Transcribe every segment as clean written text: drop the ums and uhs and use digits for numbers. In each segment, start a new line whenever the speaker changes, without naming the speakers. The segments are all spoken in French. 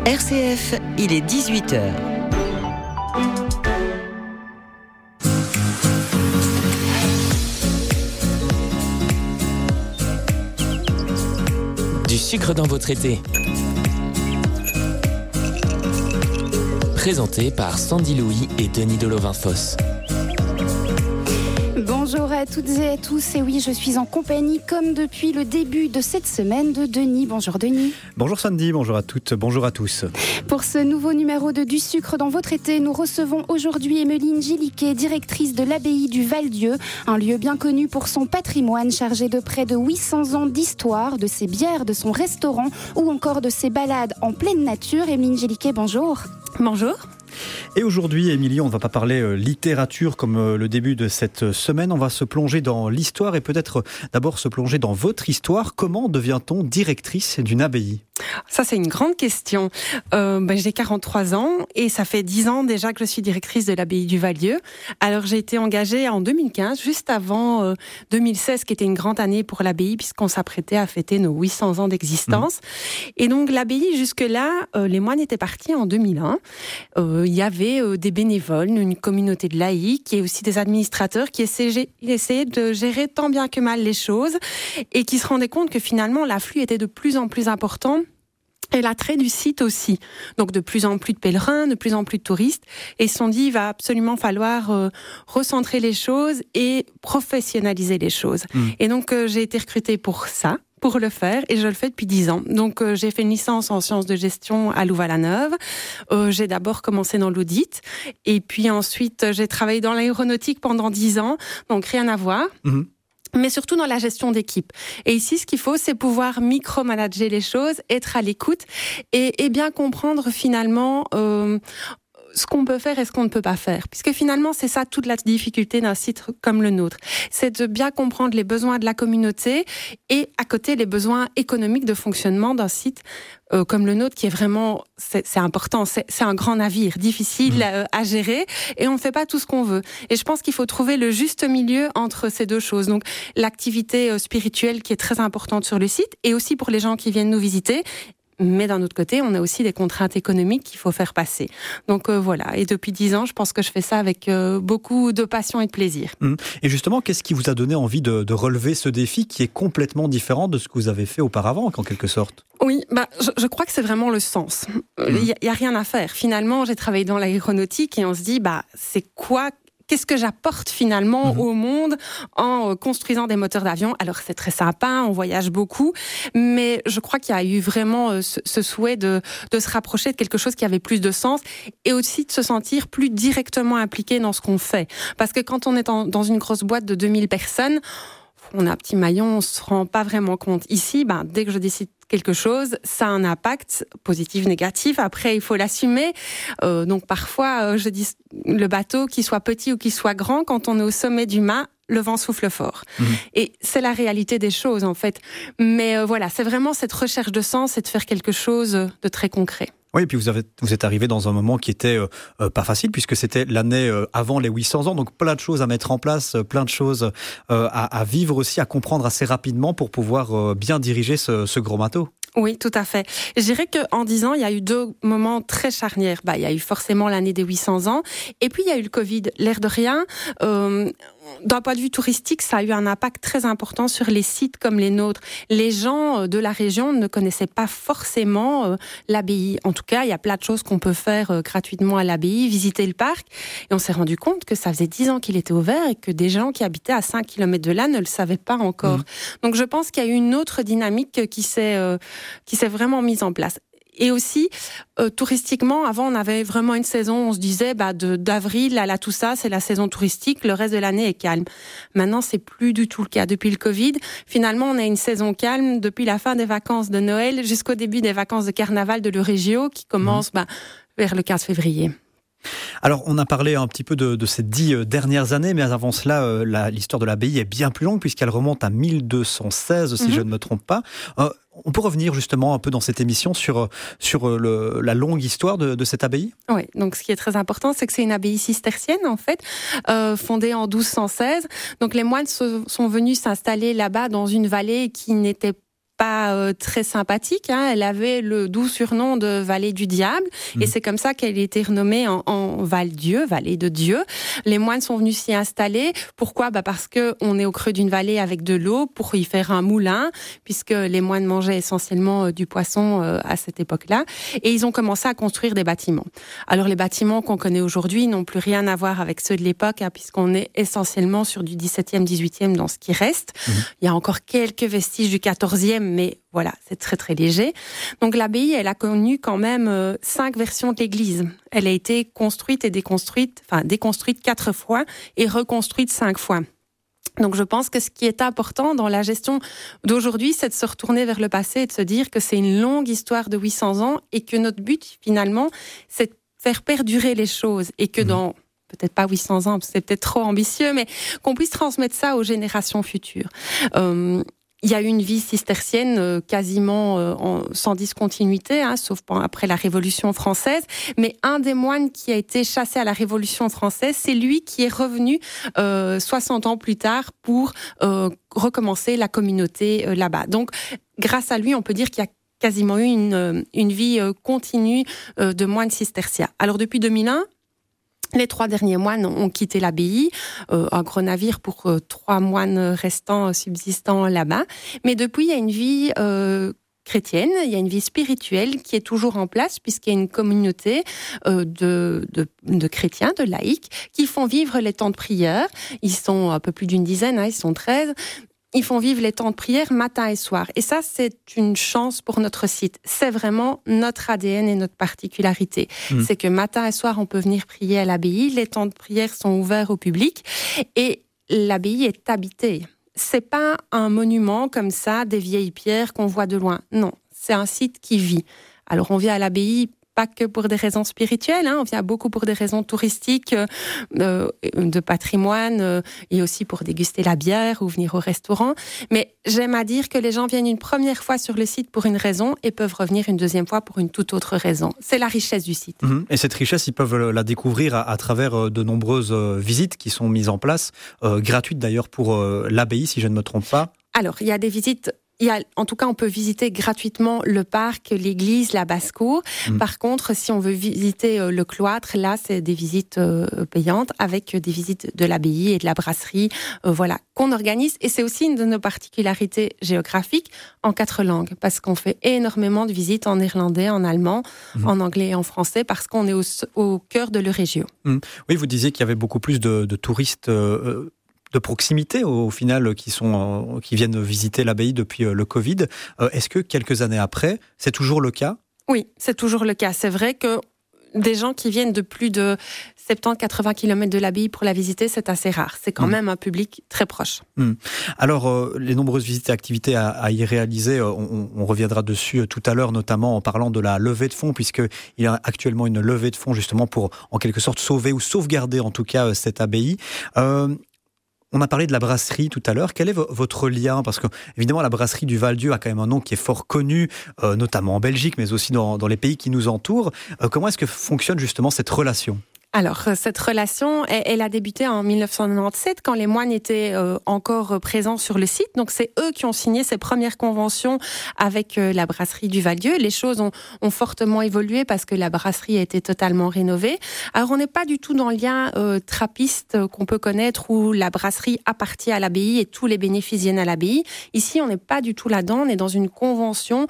RCF, il est 18h.
Du sucre dans votre été. Présenté par Sandy Louis et Denis Delovin-Fosse.
Bonjour à toutes et à tous, et oui, je suis en compagnie, comme depuis le début de cette semaine, de Denis. Bonjour Denis.
Bonjour Sandy, bonjour à toutes, bonjour à tous.
Pour ce nouveau numéro de Du sucre dans votre été, nous recevons aujourd'hui Emmeline Gilliquet, directrice de l'abbaye du Val-Dieu, un lieu bien connu pour son patrimoine, chargé de près de 800 ans d'histoire, de ses bières, de son restaurant ou encore de ses balades en pleine nature. Emmeline Gilliquet, bonjour.
Bonjour.
Et aujourd'hui, Émilie, on ne va pas parler littérature comme le début de cette semaine. On va se plonger dans l'histoire et peut-être d'abord se plonger dans votre histoire. Comment devient-on directrice d'une abbaye ?
Ça, c'est une grande question. J'ai 43 ans et ça fait 10 ans déjà que je suis directrice de l'abbaye du Val-Dieu. Alors, j'ai été engagée en 2015, juste avant 2016, qui était une grande année pour l'abbaye, puisqu'on s'apprêtait à fêter nos 800 ans d'existence. Et donc, l'abbaye, jusque-là, les moines étaient partis en 2001. Il y avait des bénévoles, une communauté de laïcs et aussi des administrateurs qui essayaient de gérer tant bien que mal les choses et qui se rendaient compte que finalement, l'afflux était de plus en plus important. Et l'attrait du site aussi. Donc de plus en plus de pèlerins, de plus en plus de touristes. Et ils se sont dit, il va absolument falloir recentrer les choses et professionnaliser les choses. Et donc j'ai été recrutée pour ça, pour le faire, et je le fais depuis 10 ans. Donc j'ai fait une licence en sciences de gestion à Louvain-la-Neuve. J'ai d'abord commencé dans l'audit, et puis ensuite j'ai travaillé dans l'aéronautique pendant 10 ans, donc rien à voir. Mais surtout dans la gestion d'équipe. Et ici, ce qu'il faut, c'est pouvoir micromanager les choses, être à l'écoute et bien comprendre finalement ce qu'on peut faire et ce qu'on ne peut pas faire. Puisque finalement, c'est ça toute la difficulté d'un site comme le nôtre. C'est de bien comprendre les besoins de la communauté et à côté les besoins économiques de fonctionnement d'un site comme le nôtre, qui est vraiment, c'est important, c'est un grand navire, difficile à gérer, et on ne fait pas tout ce qu'on veut. Et je pense qu'il faut trouver le juste milieu entre ces deux choses. Donc, l'activité spirituelle qui est très importante sur le site, et aussi pour les gens qui viennent nous visiter. Mais d'un autre côté, on a aussi des contraintes économiques qu'il faut faire passer. Donc voilà, et depuis 10 ans, je pense que je fais ça avec beaucoup de passion et de plaisir.
Et justement, qu'est-ce qui vous a donné envie de relever ce défi qui est complètement différent de ce que vous avez fait auparavant, en quelque sorte ?
Oui, je crois que c'est vraiment le sens. Il y a rien à faire. Finalement, j'ai travaillé dans l'aéronautique et on se dit, qu'est-ce que j'apporte finalement au monde en construisant des moteurs d'avion ? Alors c'est très sympa, on voyage beaucoup, mais je crois qu'il y a eu vraiment ce souhait de se rapprocher de quelque chose qui avait plus de sens et aussi de se sentir plus directement impliqué dans ce qu'on fait. Parce que quand on est dans une grosse boîte de 2000 personnes, on a un petit maillon, on se rend pas vraiment compte. Ici, dès que je décide quelque chose, ça a un impact positif, négatif. Après, il faut l'assumer. Donc parfois, je dis le bateau, qu'il soit petit ou qu'il soit grand, quand on est au sommet du mât, le vent souffle fort. Et c'est la réalité des choses, en fait. Mais voilà, c'est vraiment cette recherche de sens et de faire quelque chose de très concret.
Oui, et puis vous êtes arrivé dans un moment qui était pas facile, puisque c'était l'année avant les 800 ans, donc plein de choses à mettre en place, plein de choses à vivre aussi, à comprendre assez rapidement pour pouvoir bien diriger ce gros bateau.
Oui, tout à fait. Je dirais qu'en 10 ans, il y a eu 2 moments très charnières. Il y a eu forcément l'année des 800 ans, et puis il y a eu le Covid. L'air de rien, d'un point de vue touristique, ça a eu un impact très important sur les sites comme les nôtres. Les gens de la région ne connaissaient pas forcément l'abbaye. En tout cas, il y a plein de choses qu'on peut faire gratuitement à l'abbaye, visiter le parc. Et on s'est rendu compte que ça faisait 10 ans qu'il était ouvert et que des gens qui habitaient à 5 km de là ne le savaient pas encore. Donc je pense qu'il y a eu une autre dynamique qui s'est vraiment mise en place. Et aussi, touristiquement, avant, on avait vraiment une saison, on se disait, d'avril à la Toussaint, c'est la saison touristique, le reste de l'année est calme. Maintenant, c'est plus du tout le cas. Depuis le Covid, finalement, on a une saison calme depuis la fin des vacances de Noël jusqu'au début des vacances de carnaval de l'Eurégio, qui commencent vers le 15 février.
Alors, on a parlé un petit peu de ces 10 dernières années, mais avant cela, l'histoire de l'abbaye est bien plus longue, puisqu'elle remonte à 1216, si je ne me trompe pas. On peut revenir justement un peu dans cette émission sur la longue histoire de cette abbaye ?
Oui, donc ce qui est très important, c'est que c'est une abbaye cistercienne, en fait, fondée en 1216. Donc les moines sont venus s'installer là-bas dans une vallée qui n'était pas très sympathique. Elle avait le doux surnom de vallée du diable. Et c'est comme ça qu'elle a été renommée en Val-Dieu, vallée de Dieu. Les moines sont venus s'y installer. Pourquoi ? Parce qu'on est au creux d'une vallée avec de l'eau pour y faire un moulin, puisque les moines mangeaient essentiellement du poisson à cette époque-là. Et ils ont commencé à construire des bâtiments. Alors les bâtiments qu'on connaît aujourd'hui n'ont plus rien à voir avec ceux de l'époque, puisqu'on est essentiellement sur du 17e, 18e dans ce qui reste. Il y a encore quelques vestiges du 14e, mais voilà, c'est très très léger. Donc l'abbaye, elle a connu quand même 5 versions de l'église. Elle a été construite et déconstruite 4 fois et reconstruite 5 fois. Donc je pense que ce qui est important dans la gestion d'aujourd'hui, c'est de se retourner vers le passé et de se dire que c'est une longue histoire de 800 ans et que notre but finalement, c'est de faire perdurer les choses et que dans peut-être pas 800 ans, c'est peut-être trop ambitieux, mais qu'on puisse transmettre ça aux générations futures. Il y a eu une vie cistercienne quasiment sans discontinuité, sauf après la Révolution française. Mais un des moines qui a été chassé à la Révolution française, c'est lui qui est revenu 60 ans plus tard pour recommencer la communauté là-bas. Donc, grâce à lui, on peut dire qu'il y a quasiment eu une vie continue de moines cisterciens. Alors, depuis 2001, les 3 derniers moines ont quitté l'abbaye, un gros navire pour 3 moines restants subsistants là-bas. Mais depuis, il y a une vie chrétienne, il y a une vie spirituelle qui est toujours en place, puisqu'il y a une communauté de chrétiens, de laïcs, qui font vivre les temps de prière. Ils sont un peu plus d'une dizaine, ils sont 13. Ils font vivre les temps de prière matin et soir. Et ça, c'est une chance pour notre site. C'est vraiment notre ADN et notre particularité. C'est que matin et soir, on peut venir prier à l'abbaye. Les temps de prière sont ouverts au public. Et l'abbaye est habitée. C'est pas un monument comme ça, des vieilles pierres qu'on voit de loin. Non, c'est un site qui vit. Alors, on vient à l'abbaye pas que pour des raisons spirituelles, on vient beaucoup pour des raisons touristiques, de patrimoine, et aussi pour déguster la bière ou venir au restaurant. Mais j'aime à dire que les gens viennent une première fois sur le site pour une raison et peuvent revenir une deuxième fois pour une toute autre raison. C'est la richesse du site.
Et cette richesse, ils peuvent la découvrir à travers de nombreuses visites qui sont mises en place, gratuites d'ailleurs pour l'abbaye, si je ne me trompe pas.
Alors, il y a des visites. En tout cas, on peut visiter gratuitement le parc, l'église, la basse-cour. Par contre, si on veut visiter le cloître, là, c'est des visites payantes avec des visites de l'abbaye et de la brasserie, qu'on organise. Et c'est aussi une de nos particularités géographiques en 4 langues, parce qu'on fait énormément de visites en néerlandais, en allemand, en anglais et en français, parce qu'on est au cœur de l'Eurégio.
Oui, vous disiez qu'il y avait beaucoup plus de touristes de proximité au final qui viennent visiter l'abbaye depuis le Covid. Est-ce que quelques années après, c'est toujours le cas ?
Oui, c'est toujours le cas. C'est vrai que des gens qui viennent de plus de 70-80 km de l'abbaye pour la visiter, c'est assez rare. C'est quand même un public très proche.
Alors, les nombreuses visites et activités à y réaliser, on reviendra dessus tout à l'heure, notamment en parlant de la levée de fonds, puisqu'il y a actuellement une levée de fonds justement pour, en quelque sorte, sauver ou sauvegarder en tout cas cette abbaye. On a parlé de la brasserie tout à l'heure. Quel est votre lien ? Parce que, évidemment, la brasserie du Val-Dieu a quand même un nom qui est fort connu, notamment en Belgique, mais aussi dans les pays qui nous entourent. Comment est-ce que fonctionne justement cette relation ?
Alors, cette relation, elle a débuté en 1997, quand les moines étaient encore présents sur le site. Donc, c'est eux qui ont signé ces premières conventions avec la brasserie du Val-Dieu. Les choses ont fortement évolué parce que la brasserie a été totalement rénovée. Alors, on n'est pas du tout dans le lien trappiste qu'on peut connaître où la brasserie appartient à l'abbaye et tous les bénéfices viennent à l'abbaye. Ici, on n'est pas du tout là-dedans. On est dans une convention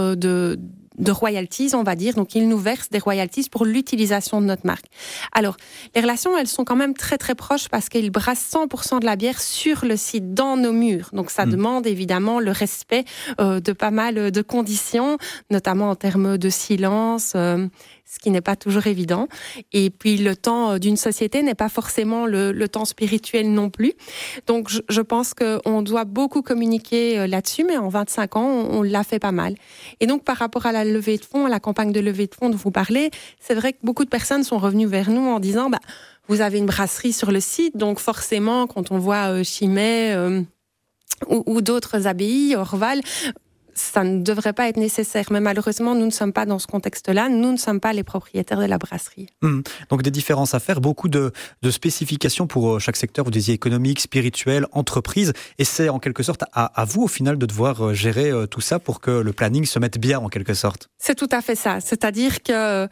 de royalties, on va dire. Donc, ils nous versent des royalties pour l'utilisation de notre marque. Alors, les relations, elles sont quand même très, très proches parce qu'ils brassent 100% de la bière sur le site, dans nos murs. Donc, ça demande évidemment le respect de pas mal de conditions, notamment en termes de silence, ce qui n'est pas toujours évident. Et puis, le temps d'une société n'est pas forcément le temps spirituel non plus. Donc, je pense qu'on doit beaucoup communiquer là-dessus, mais en 25 ans, on l'a fait pas mal. Et donc, par rapport à la levée de fonds, à la campagne de levée de fonds dont vous parlez, c'est vrai que beaucoup de personnes sont revenues vers nous en disant vous avez une brasserie sur le site, donc forcément, quand on voit Chimay ou d'autres abbayes, Orval, ça ne devrait pas être nécessaire. Mais malheureusement, nous ne sommes pas dans ce contexte-là. Nous ne sommes pas les propriétaires de la brasserie.
Donc des différences à faire, beaucoup de spécifications pour chaque secteur, vous disiez économique, spirituel, entreprise. Et c'est en quelque sorte à vous, au final, de devoir gérer tout ça pour que le planning se mette bien, en quelque sorte. C'est
tout à fait ça. C'est-à-dire que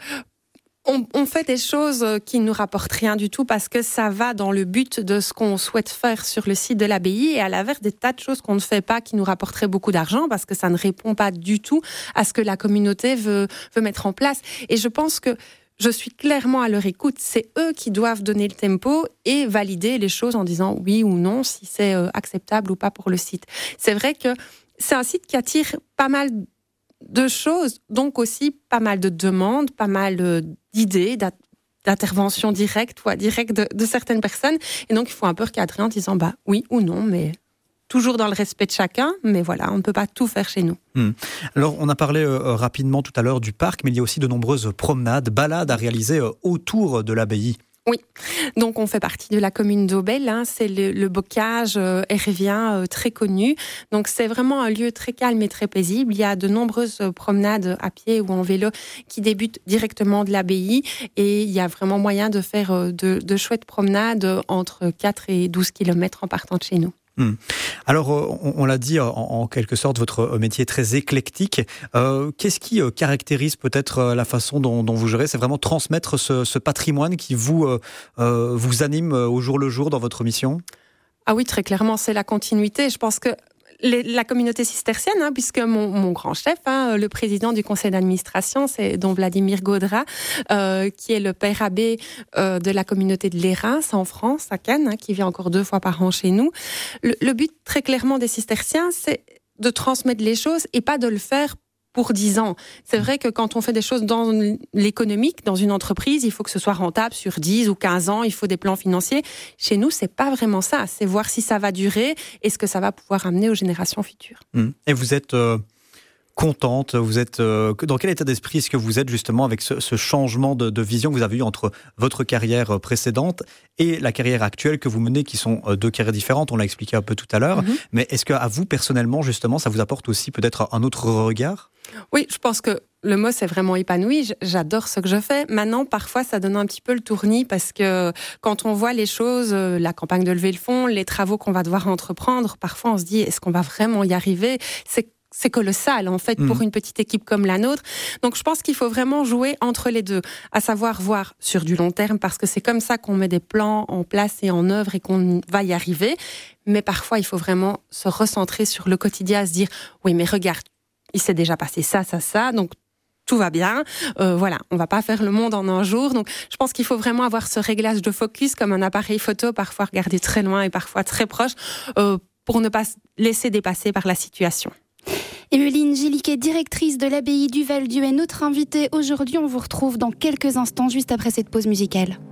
on fait des choses qui ne nous rapportent rien du tout parce que ça va dans le but de ce qu'on souhaite faire sur le site de l'abbaye et à l'inverse des tas de choses qu'on ne fait pas qui nous rapporteraient beaucoup d'argent parce que ça ne répond pas du tout à ce que la communauté veut mettre en place. Et je pense que je suis clairement à leur écoute. C'est eux qui doivent donner le tempo et valider les choses en disant oui ou non, si c'est acceptable ou pas pour le site. C'est vrai que c'est un site qui attire pas mal de choses, donc aussi pas mal de demandes, pas mal d'idées, d'interventions directes ou indirectes de certaines personnes. Et donc, il faut un peu recadrer en disant oui ou non, mais toujours dans le respect de chacun. Mais voilà, on ne peut pas tout faire chez nous.
Alors, on a parlé rapidement tout à l'heure du parc, mais il y a aussi de nombreuses promenades, balades à réaliser autour de l'abbaye.
Oui, donc on fait partie de la commune d'Aubel, c'est le bocage hérvien très connu. Donc c'est vraiment un lieu très calme et très paisible. Il y a de nombreuses promenades à pied ou en vélo qui débutent directement de l'abbaye et il y a vraiment moyen de faire de chouettes promenades entre 4 et 12 km en partant de chez nous.
Alors, on l'a dit, en quelque sorte, votre métier est très éclectique. Qu'est-ce qui caractérise peut-être la façon dont vous gérez ? C'est vraiment transmettre ce patrimoine qui vous anime au jour le jour dans votre mission ?
Ah oui, très clairement, c'est la continuité. Je pense que la communauté cistercienne, puisque mon grand chef, le président du conseil d'administration, c'est don Vladimir Gaudra, qui est le père abbé de la communauté de l'Érins en France, à Cannes, qui vient encore 2 fois par an chez nous. Le but très clairement des cisterciens, c'est de transmettre les choses et pas de le faire pour 10 ans. C'est vrai que quand on fait des choses dans l'économique, dans une entreprise, il faut que ce soit rentable sur 10 ou 15 ans, il faut des plans financiers. Chez nous, c'est pas vraiment ça. C'est voir si ça va durer et ce que ça va pouvoir amener aux générations futures.
Et vous êtes contente, vous êtes dans quel état d'esprit est-ce que vous êtes justement avec ce changement de vision que vous avez eu entre votre carrière précédente et la carrière actuelle que vous menez, qui sont 2 carrières différentes, on l'a expliqué un peu tout à l'heure, mais est-ce qu'à vous personnellement justement ça vous apporte aussi peut-être un autre regard ?
Oui, je pense que le mot c'est vraiment épanoui, j'adore ce que je fais. Maintenant, parfois, ça donne un petit peu le tournis parce que quand on voit les choses, la campagne de lever le fonds, les travaux qu'on va devoir entreprendre, parfois on se dit, est-ce qu'on va vraiment y arriver ? C'est colossal, en fait, pour une petite équipe comme la nôtre. Donc, je pense qu'il faut vraiment jouer entre les deux, à savoir voir sur du long terme, parce que c'est comme ça qu'on met des plans en place et en œuvre et qu'on va y arriver. Mais parfois, il faut vraiment se recentrer sur le quotidien, se dire, oui, mais regarde, il s'est déjà passé ça, donc tout va bien. Voilà, on va pas faire le monde en un jour. Donc, je pense qu'il faut vraiment avoir ce réglage de focus comme un appareil photo, parfois regarder très loin et parfois très proche, pour ne pas se laisser dépasser par la situation.
Emmeline Gilliquet, directrice de l'abbaye du Val-Dieu, est notre invitée aujourd'hui. On vous retrouve dans quelques instants, juste après cette pause musicale.